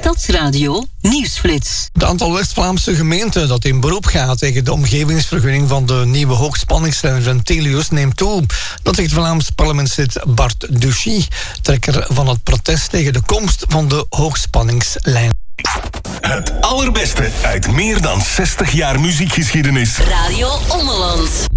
Stadsradio Nieuwsflits. Het aantal West-Vlaamse gemeenten dat in beroep gaat tegen de omgevingsvergunning van de nieuwe hoogspanningslijn Ventelius neemt toe. Dat zegt Vlaams parlementslid Bart Duchy, trekker van het protest tegen de komst van de hoogspanningslijn. Het allerbeste uit meer dan 60 jaar muziekgeschiedenis. Radio Ommeland.